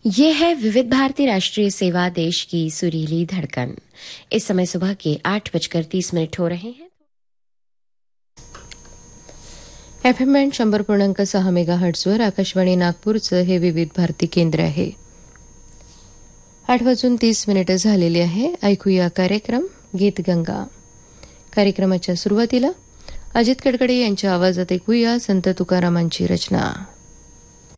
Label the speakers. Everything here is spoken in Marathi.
Speaker 1: ये है विविध भारती राष्ट्रीय सेवा, देश की सुरीली धड़कन। इस समय सुबह के 8:30 हो रहे हैं। FM बँड 100.6 मेगाहर्ट्झवर आकाशवाणी नागपूरचं हे विविध भारती केंद्र आहे. 8:30 झालेली आहे. ऐकूया कार्यक्रम गीतगंगा. कार्यक्रमाच्या सुरुवातीला अजित कडकडे यांच्या आवाजात ऐकूया संत तुकारामांची रचना.